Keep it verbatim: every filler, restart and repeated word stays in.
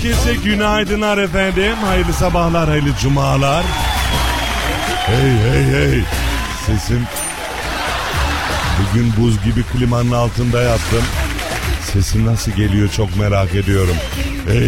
Herkese günaydınlar efendim. Hayırlı sabahlar, hayırlı cumalar. Hey hey hey. Sesim bugün buz gibi klimanın altında yattım. Sesim nasıl geliyor çok merak ediyorum. Hey